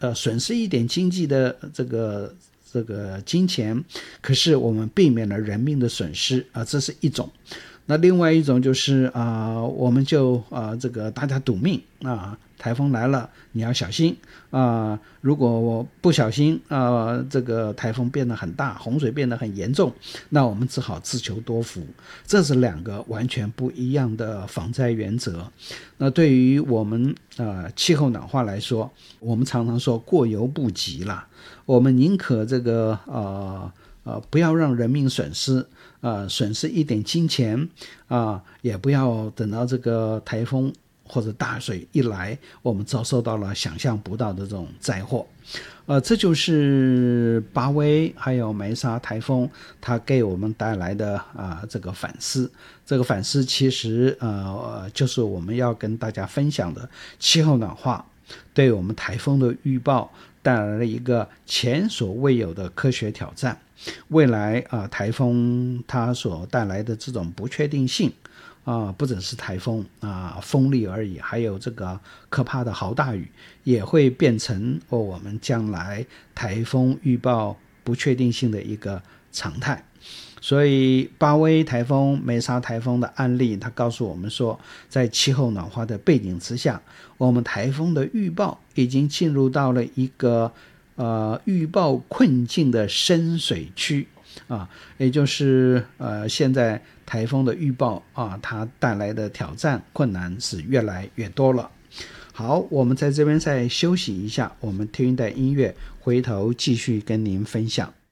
损失一点经济的这个金钱，可是我们避免了人命的损失这是一种。那另外一种就是我们就这个大家赌命台风来了你要小心如果我不小心这个台风变得很大，洪水变得很严重，那我们只好自求多福。这是两个完全不一样的防灾原则。那对于我们气候暖化来说，我们常常说过犹不及啦，我们宁可这个不要让人命损失损失一点金钱也不要等到这个台风或者大水一来，我们遭受到了想象不到的这种灾祸。这就是巴威还有梅沙台风它给我们带来的这个反思。这个反思其实就是我们要跟大家分享的气候暖化对我们台风的预报带来了一个前所未有的科学挑战。未来台风它所带来的这种不确定性不只是台风风力而已，还有这个可怕的豪大雨也会变成我们将来台风预报不确定性的一个常态。所以巴威台风、梅沙台风的案例，它告诉我们说，在气候暖化的背景之下，我们台风的预报已经进入到了一个预报困境的深水区也就是现在台风的预报它带来的挑战困难是越来越多了。好，我们在这边再休息一下，我们听一段音乐，回头继续跟您分享。